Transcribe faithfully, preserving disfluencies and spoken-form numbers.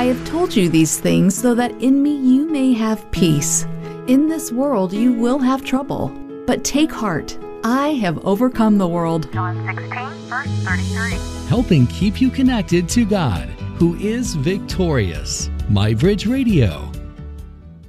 I have told you these things so that in me you may have peace. In this world you will have trouble, but take heart. I have overcome the world. John sixteen, verse thirty-three. Helping keep you connected to God, who is victorious. MyBridge Radio.